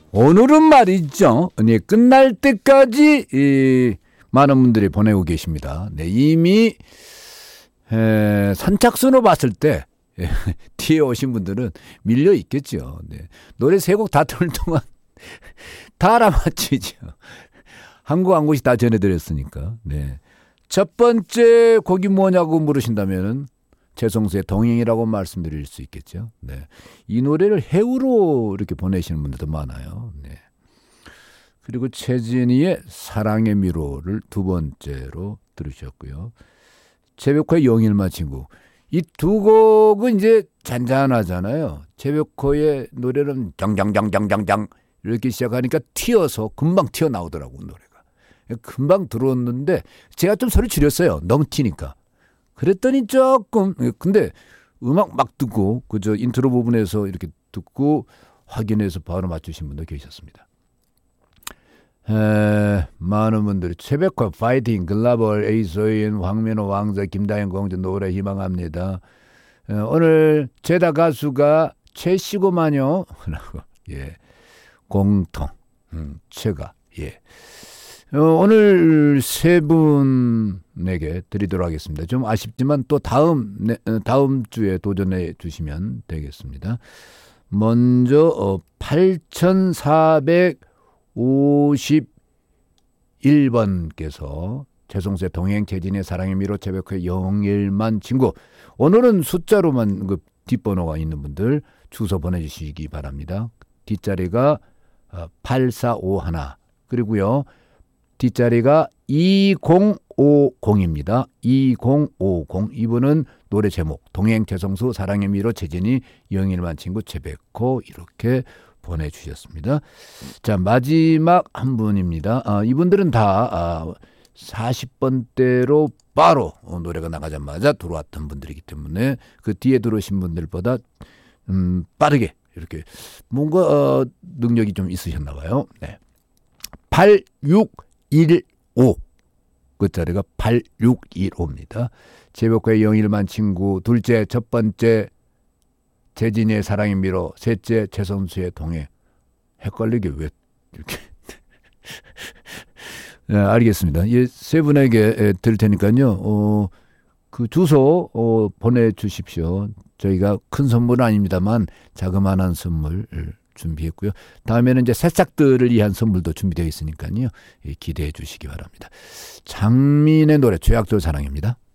오늘은 말이죠. 네, 끝날 때까지 많은 분들이 보내고 계십니다. 네, 이미 선착순으로 봤을 때 뒤에 오신 분들은 밀려 있겠죠. 네. 노래 세 곡 다 틀 동안 다 알아맞히죠. 한 곡 한 곡씩 다 전해드렸으니까. 네. 첫 번째 곡이 뭐냐고 물으신다면은 최성수의 동행이라고 말씀드릴 수 있겠죠. 네. 이 노래를 해우로 이렇게 보내시는 분들도 많아요. 네. 그리고 최진희의 사랑의 미로를 두 번째로 들으셨고요. 최백호의 영일만 친구. 이 두 곡은 이제 잔잔하잖아요. 최백호의 노래는 장장장장장장 이렇게 시작하니까 튀어서 금방 튀어나오더라고 노래가. 금방 들어왔는데 제가 좀 소리 줄였어요. 너무 튀니까. 그랬더니 조금 근데 음악 막 듣고 그저 인트로 부분에서 이렇게 듣고 확인해서 바로 맞추신 분도 계셨습니다. 많은 분들이 최백호 파이팅 글라벌 에이소인 황민호 왕자 김다현 공주 노래 희망합니다. 오늘 제다 가수가 최시고만요 라고 예 공통 최가 예 오늘 세 분에게 드리도록 하겠습니다. 좀 아쉽지만 또 다음 주에 도전해 주시면 되겠습니다. 먼저 8451번께서 최성수의 동행 최진의 사랑의 미로 최백호의 영일만 친구. 오늘은 숫자로만 그 뒷번호가 있는 분들 주소 보내주시기 바랍니다. 뒷자리가 8451 그리고요. 뒷자리가 2050입니다. 2050 이분은 노래 제목 동행 최성수 사랑의 미로 최진이 영일만 친구 최백호 이렇게 보내주셨습니다. 자 마지막 한 분입니다. 이분들은 다 40번대로 바로 노래가 나가자마자 들어왔던 분들이기 때문에 그 뒤에 들어오신 분들보다 빠르게 이렇게 뭔가 능력이 좀 있으셨나 봐요. 네. 8615 끝자리가 8615입니다. 최백호의 영일만 친구 둘째 첫 번째 재진이의 사랑의 미로 셋째 최성수의 동해 헷갈리게 왜 이렇게 네, 알겠습니다. 이 세 분에게 드릴 테니까요. 그 주소 보내주십시오. 저희가 큰 선물은 아닙니다만 자그마한 선물 준비했고요. 다음에는 이제 새싹들을 위한 선물도 준비되어 있으니까요. 기대해 주시기 바랍니다. 장민의 노래 죄악들 사랑입니다.